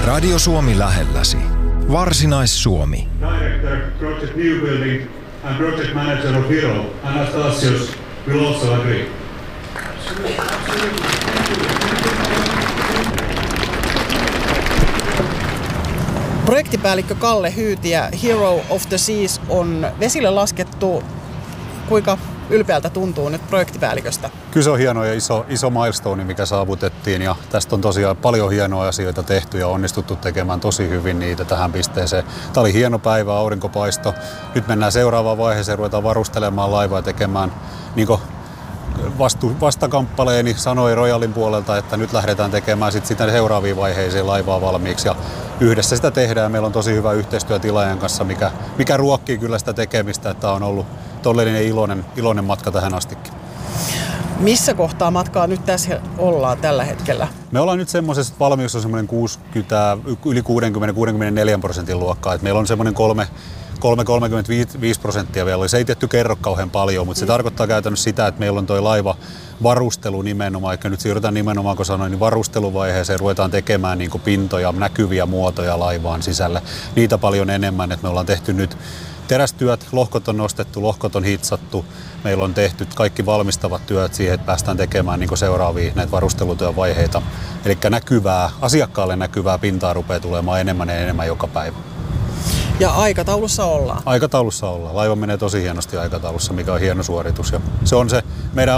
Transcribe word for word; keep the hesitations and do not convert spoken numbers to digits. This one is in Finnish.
Radio Suomi lähelläsi. Varsinais-Suomi. Director, Project New Building and Project Manager of Viro, Anastasios, will also agree. Projektipäällikkö Kalle Hyyti ja Hero of the Seas on vesille laskettu. Kuinka ylpeältä tuntuu nyt projektipäälliköstä? Kyllä se on hieno ja iso, iso milestone, mikä saavutettiin, ja tästä on tosiaan paljon hienoja asioita tehty ja onnistuttu tekemään tosi hyvin niitä tähän pisteeseen. Tämä oli hieno päivä, aurinkopaisto. Nyt mennään seuraavaan vaiheeseen, ruvetaan varustelemaan laivaa ja tekemään, niin kuin vastu, vastakampaleeni sanoi Royalin puolelta, että nyt lähdetään tekemään sit sitä seuraaviin vaiheisiin laivaa valmiiksi, ja yhdessä sitä tehdään. Meillä on tosi hyvä yhteistyö tilaajan kanssa, mikä, mikä ruokkii kyllä sitä tekemistä, että on ollut todellinen iloinen, iloinen matka tähän astikin. Missä kohtaa matkaa nyt tässä ollaan tällä hetkellä? Me ollaan nyt semmoisessa, valmius on semmoinen kuusikymmentä, yli kuusikymmentä kuusikymmentäneljä prosentin luokkaa. Et meillä on semmoinen kolme kolmekymmentäviisi prosenttia vielä. Se ei tietty kerro kauhean paljon, mutta se tarkoittaa käytännössä sitä, että meillä on tuo laiva varustelu nimenomaan, eikä nyt siirrytään nimenomaan, kun sanoin, niin varusteluvaiheeseen ruvetaan tekemään niin kuin pintoja, näkyviä muotoja laivaan sisälle. Niitä paljon enemmän, että me ollaan tehty nyt terästyöt, lohkot on nostettu, lohkot on hitsattu. Meillä on tehty kaikki valmistavat työt siihen, että päästään tekemään niin kuin seuraavia näitä varustelutyön vaiheita. Eli näkyvää, asiakkaalle näkyvää pintaa rupeaa tulemaan enemmän ja enemmän joka päivä. Ja aikataulussa ollaan? Aikataulussa ollaan. Laiva menee tosi hienosti aikataulussa, mikä on hieno suoritus. Ja se on se meidän